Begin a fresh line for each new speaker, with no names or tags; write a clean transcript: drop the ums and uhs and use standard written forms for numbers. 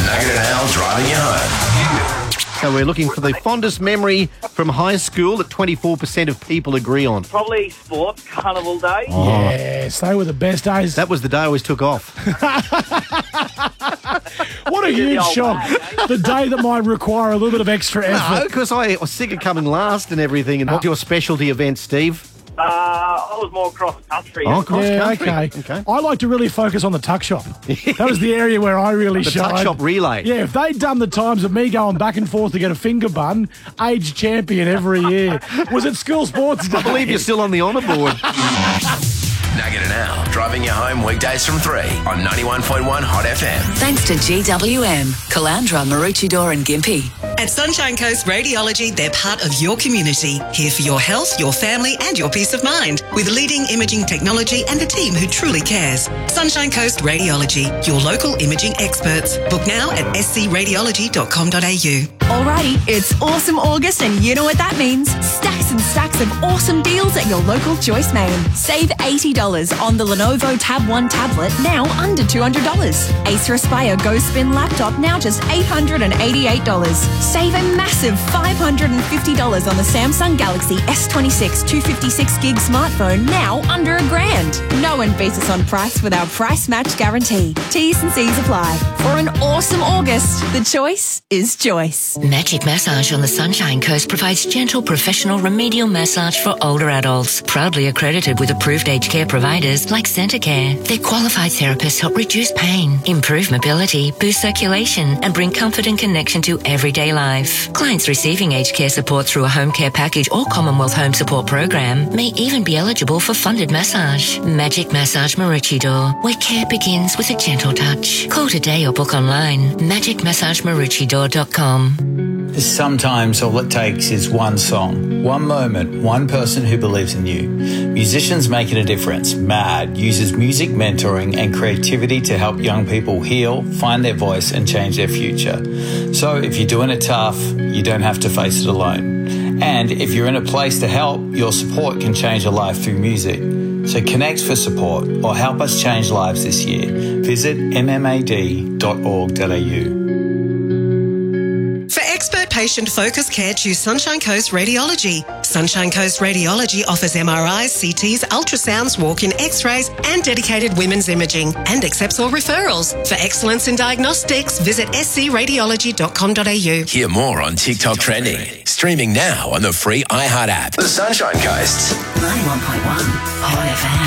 Nugget and Al driving you home.
So we're looking for the fondest memory from high school that 24% of people agree on.
Probably sports, carnival day.
Yes, they were the best days.
That was the day I always took off.
What a huge shock. The day that might require a little bit of extra
No,
effort.
because I was sick of coming last and everything. And what's your specialty event, Steve?
I was more cross country.
Oh, cross country.
Okay. I like to really focus on the tuck shop. That was the area where I really
The
shined.
tuck shop relay.
Yeah, if they'd done the times of me going back and forth to get a finger bun, age champion every year. Was it school sports day?
I believe you're still on the honour board.
Nugget and Al driving you home weekdays from 3 on 91.1 Hot FM.
Thanks to GWM, Calandra, Maroochydore and Gympie.
At Sunshine Coast Radiology, they're part of your community, here for your health, your family and your peace of mind, with leading imaging technology and a team who truly cares. Sunshine Coast Radiology, your local imaging experts. Book now at scradiology.com.au.
Alrighty, it's awesome August and you know what that means. Stacks and stacks of awesome deals at your local Choice Main. Save $80 on the Lenovo Tab 1 tablet, now under $200. Acer Aspire Go Spin laptop, now just $888. Save a massive $550 on the Samsung Galaxy S26 256GB smartphone, now under $1,000. No one beats us on price with our price match guarantee. T's and C's apply. For an awesome August, the choice is choice.
Magic Massage on the Sunshine Coast provides gentle, professional, remedial massage for older adults. Proudly accredited with approved aged care providers like Centacare. Their qualified therapists help reduce pain, improve mobility, boost circulation, and bring comfort and connection to everyday life. Clients receiving aged care support through a home care package or Commonwealth Home Support Program may even be eligible for funded massage. Magic Massage Maroochydore, where care begins with a gentle touch. Call today or book online. magicmassagemaroochydore.com.
Sometimes all it takes is one song, one moment, one person who believes in you. Musicians Making a Difference, MAD, uses music mentoring and creativity to help young people heal, find their voice and change their future. So if you're doing it tough, you don't have to face it alone. And if you're in a place to help, your support can change a life through music. So connect for support or help us change lives this year. Visit mmad.org.au.
For expert patient-focused care, choose Sunshine Coast Radiology. Sunshine Coast Radiology offers MRIs, CTs, ultrasounds, walk-in x-rays and dedicated women's imaging, and accepts all referrals. For excellence in diagnostics, visit scradiology.com.au.
Hear more on TikTok trending. Streaming now on the free iHeart app. The Sunshine Coast.
91.1 Hot FM.